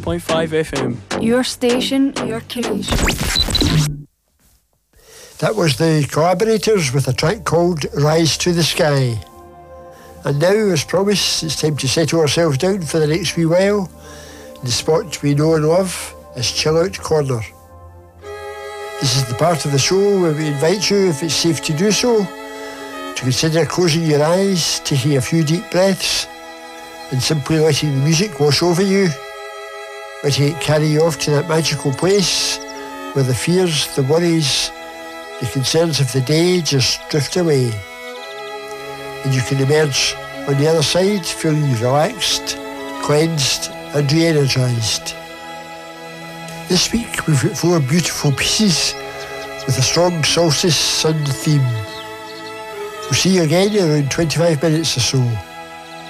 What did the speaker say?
106.5 FM. Your station, your creation. That was the Collaborators with a track called Rise to the Sky. And now, as promised, it's time to settle ourselves down for the next wee while in the spot we know and love as Chill Out Corner. This is the part of the show where we invite you, if it's safe to do so, to consider closing your eyes, taking a few deep breaths, and simply letting the music wash over you, letting it carry you off to that magical place where the fears, the worries, the concerns of the day just drift away. And you can emerge on the other side feeling relaxed, cleansed and re-energised. This week we've got 4 beautiful pieces with a strong solstice sun theme. We'll see you again in around 25 minutes or so.